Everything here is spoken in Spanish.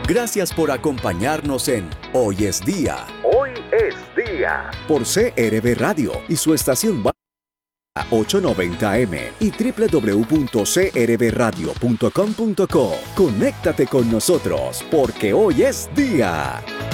Gracias por acompañarnos en Hoy es Día. Hoy es Día. Por CRB Radio y su estación 890M y www.crbradio.com.co. Conéctate con nosotros porque hoy es día.